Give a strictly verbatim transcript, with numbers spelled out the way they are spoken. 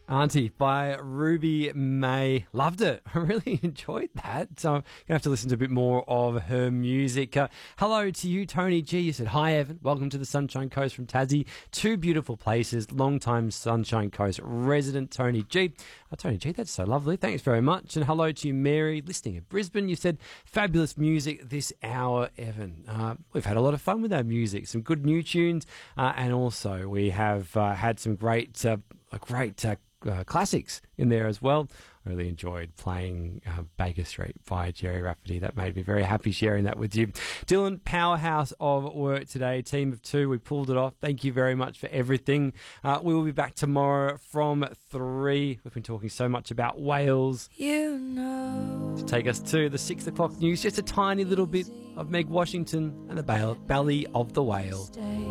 Auntie by Ruby May. Loved it. I really enjoyed that. So I'm going to have to listen to a bit more of her music. Uh, hello to you, Tony G. You said, hi, Evan. Welcome to the Sunshine Coast from Tassie. Two beautiful places. Long-time Sunshine Coast resident, Tony G. Oh, Tony G, that's so lovely. Thanks very much. And hello to you, Mary, listening in Brisbane. You said, fabulous music this hour, Evan. Uh, we've had a lot of fun with our music. Some good new tunes. Uh, and also we have uh, had some great, uh, great uh, Uh, classics in there as well. I really enjoyed playing uh, Baker Street by Jerry Rafferty. That made me very happy sharing that with you. Dylan, powerhouse of work today. Team of two. We pulled it off. Thank you very much for everything. Uh, we will be back tomorrow from three. We've been talking so much about Wales. You know. To take us to the six o'clock news, just a tiny little bit of Meg Washington and the Belly of the Whale.